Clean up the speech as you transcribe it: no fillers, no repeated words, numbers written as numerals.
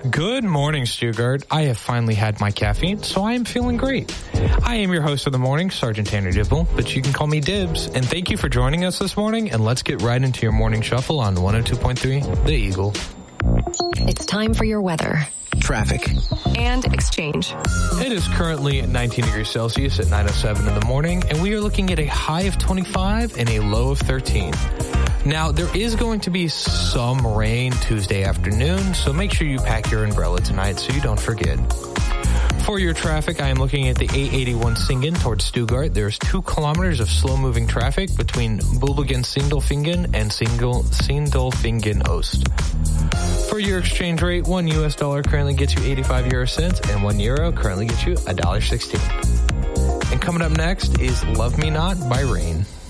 Good morning, Stuttgart. I have finally had my caffeine, so I am feeling great. I am your host of the morning, Sergeant Tanner Dibble, but you can call me Dibs. And thank you for joining us this morning, and let's get right into your morning shuffle on 102.3 The Eagle. It's time for your weather, traffic, and exchange. It is currently 19 degrees Celsius at 9:07 in the morning, and we are looking at a high of 25 and a low of 13. Now, there is going to be some rain Tuesday afternoon, so make sure you pack your umbrella tonight so you don't forget. For your traffic, I am looking at the 881 Singen towards Stuttgart. There's 2 kilometers of slow-moving traffic between Bulbingen-Sindelfingen and Sindelfingen-Ost. For your exchange rate, $1 US currently gets you 85 euro cents, and €1 currently gets you $1.16. And coming up next is Love Me Not by Rain.